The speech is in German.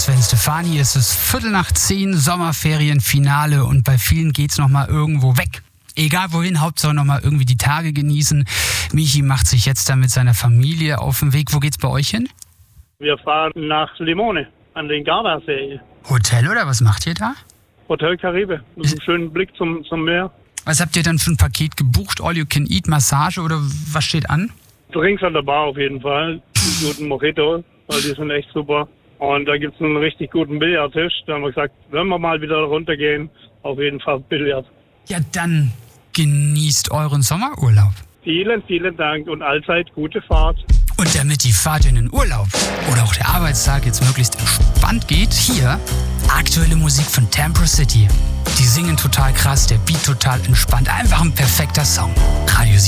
Sven Stefani, es ist 9:45, Sommerferienfinale und bei vielen geht's nochmal irgendwo weg. Egal wohin, Hauptsache nochmal irgendwie die Tage genießen. Michi macht sich jetzt dann mit seiner Familie auf den Weg. Wo geht's bei euch hin? Wir fahren nach Limone an den Gardasee. Hotel oder was macht ihr da? Hotel Caribe, mit einem schönen Blick zum Meer. Was habt ihr dann für ein Paket gebucht? All you can eat, Massage oder was steht an? Drinks an der Bar auf jeden Fall. Die guten Mojitos, weil die sind echt super. Und da gibt's einen richtig guten Billardtisch. Da haben wir gesagt, wenn wir mal wieder runtergehen, auf jeden Fall Billard. Ja, dann genießt euren Sommerurlaub. Vielen, vielen Dank und allzeit gute Fahrt. Und damit die Fahrt in den Urlaub oder auch der Arbeitstag jetzt möglichst entspannt geht, hier aktuelle Musik von Tampa City. Die singen total krass, der Beat total entspannt. Einfach ein perfekter Song. Radio